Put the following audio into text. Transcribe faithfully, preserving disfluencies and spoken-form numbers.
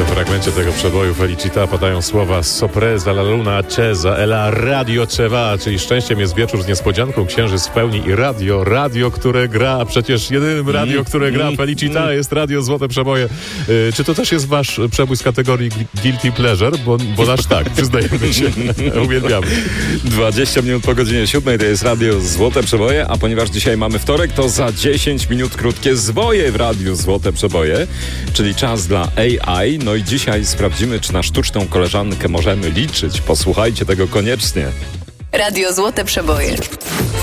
każdym fragmencie tego przeboju Felicita padają słowa Sorpresa la luna accesa e la radio ce va, czyli szczęściem jest wieczór z niespodzianką, księżyc w pełni i radio, radio, które gra, a przecież jedynym radio, mm, które gra mm, Felicita mm. jest radio Złote Przeboje. Y, czy to też jest wasz przebój z kategorii Guilty Pleasure? Bo, bo nasz tak, przyznajemy się, uwielbiamy. dwadzieścia minut po godzinie siódmej to jest radio Złote Przeboje, a ponieważ dzisiaj mamy wtorek, to za dziesięć minut krótkie zwoje w radiu Złote Przeboje, czyli czas dla A I. No i dzisiaj sprawdzimy, czy na sztuczną koleżankę możemy liczyć. Posłuchajcie tego koniecznie. Radio Złote Przeboje.